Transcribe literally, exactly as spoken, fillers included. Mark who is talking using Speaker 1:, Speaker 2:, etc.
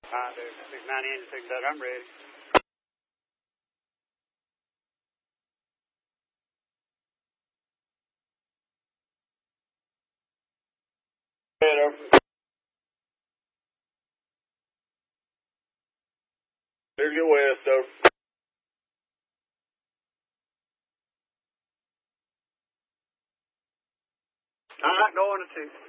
Speaker 1: Alright, dude. six ninety engine, six that, I'm ready. Head over. There's your west, over. Alright, going to two.